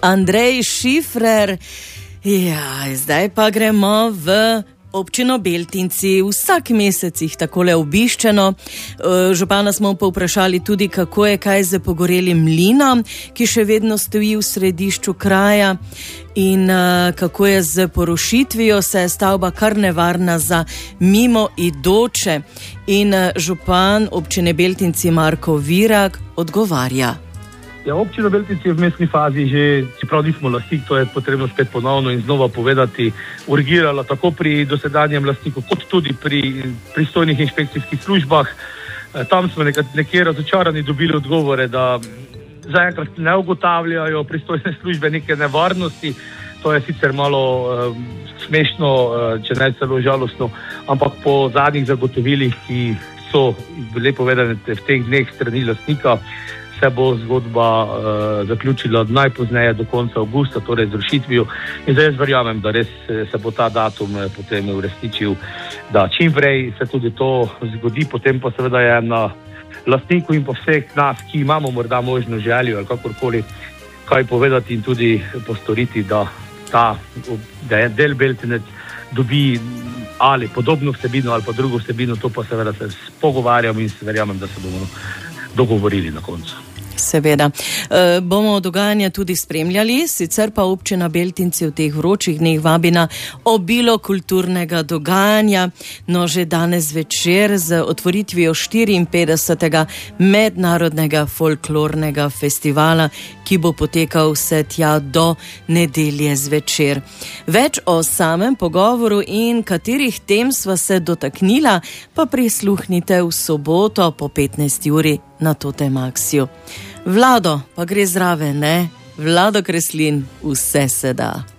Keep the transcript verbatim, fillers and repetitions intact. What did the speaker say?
Andrej Šifrer. Ja, zdaj pa gremo v občino Beltinci. Vsak mesec jih takole obiščeno. Župana smo povprašali tudi, kako je kaj z pogorelim mlinom, ki še vedno stoji v središču kraja, in kako je z porušitvijo, se je stavba kar nevarna za mimo idoče. In župan občine Beltinci Marko Virag odgovarja. Ja, občina Beltinci je v mestni fazi že, čeprav nismo lastnik, to je potrebno spet ponovno in znova povedati, urgirala tako pri dosedanjem lastniku, kot tudi pri pristojnih inšpekcijskih službah. Tam smo nekje razočarani dobili odgovore, da zaenkrat ne ugotavljajo pristojne službe neke nevarnosti. To je sicer malo uh, smešno, uh, če ne celo žalostno, ampak po zadnjih zagotovilih, ki so bile povedane v teh dneh strani lastnika, se bo zgodba uh, zaključila najpozneje do konca avgusta, torej z rušitvijo. In zdaj jaz verjamem, da res se bo ta datum potem uresničil, da čim prej se tudi to zgodi, potem pa seveda je na lastniku in pa vseh nas, ki imamo morda možno željo ali kakorkoli kaj povedati in tudi postoriti, da ta da je del Beltinec dobi ali podobno vsebino ali pa drugo vsebino, to pa seveda se pogovarjam in verjamem, da se bomo dogovorili na koncu. Seveda. E, bomo dogajanja tudi spremljali, sicer pa občina Beltinci v teh vročih dneh vabi na obilo kulturnega dogajanja. No, že danes večer z otvoritvijo štiriinpetdesetega mednarodnega folklornega festivala, ki bo potekal vse tja do nedelje zvečer. Več o samem pogovoru in katerih tem sva se dotaknila, pa prisluhnite v soboto po petnajsti uri na Totemaxiju. Vlado pa gre zraven, ne? Vlado Kreslin, vse se da.